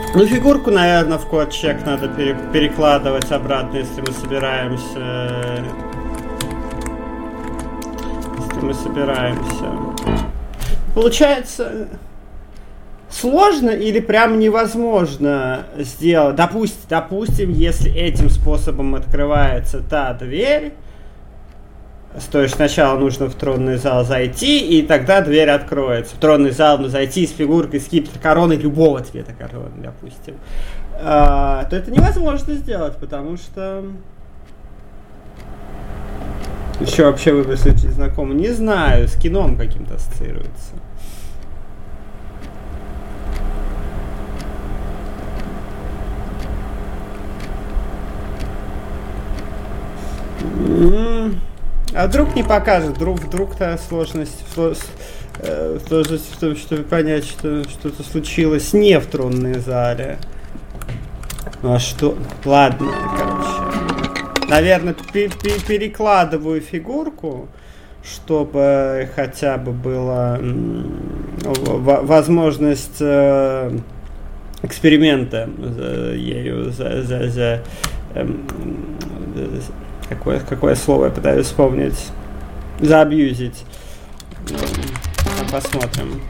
Ну, фигурку, наверное, в код-чек надо перекладывать обратно, если мы собираемся. Получается, сложно или прям невозможно сделать. Допустим, если этим способом открывается та дверь, то есть сначала нужно в тронный зал зайти, и тогда дверь откроется. В тронный зал нужно зайти с фигуркой скипетр короны любого цвета короны, допустим. То это невозможно сделать, потому что... Еще вообще вы слышите знакомы? Не знаю, с кином каким-то ассоциируется. А вдруг не покажет, вдруг-то сложность в том, чтобы понять, что что-то случилось не в тронной зале. Ну а что? Ладно, короче. Наверное, перекладываю фигурку, чтобы хотя бы была возможность эксперимента ею какое слово я пытаюсь вспомнить? Заабьюзить. Посмотрим.